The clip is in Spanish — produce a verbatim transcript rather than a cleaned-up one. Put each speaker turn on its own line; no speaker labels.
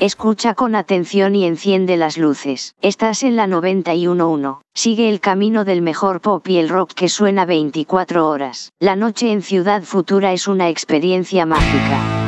Escucha con atención y enciende las luces. Estás en la noventa y uno punto uno. Sigue el camino del mejor pop y el rock que suena veinticuatro horas. La noche en Ciudad Futura es una experiencia mágica.